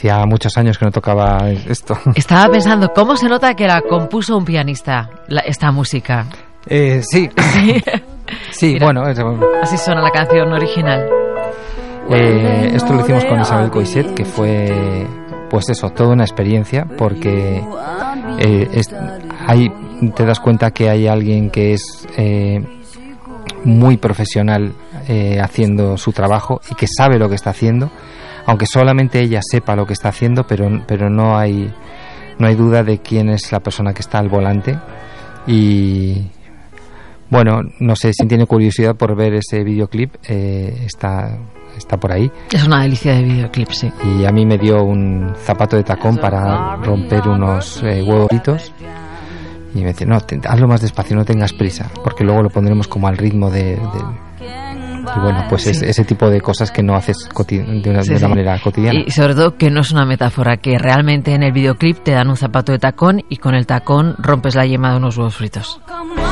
hacía muchos años que no tocaba esto. Estaba pensando, ¿cómo se nota que la compuso un pianista, esta música? Sí. Sí, mira, bueno. Así suena la canción original. Esto lo hicimos con Isabel Coixet, que fue, pues eso, toda una experiencia, porque te das cuenta que hay alguien que es muy profesional haciendo su trabajo y que sabe lo que está haciendo, aunque solamente ella sepa lo que está haciendo, pero no hay duda de quién es la persona que está al volante. Y bueno, no sé si tiene curiosidad por ver ese videoclip, está por ahí. Es una delicia de videoclip, sí. Y a mí me dio un zapato de tacón para romper unos huevitos. Y me dice, no, hazlo más despacio, no tengas prisa, porque luego lo pondremos como al ritmo de... Y bueno, pues sí, ese tipo de cosas que no haces de una manera cotidiana. Y sobre todo que no es una metáfora, que realmente en el videoclip te dan un zapato de tacón y con el tacón rompes la yema de unos huevos fritos.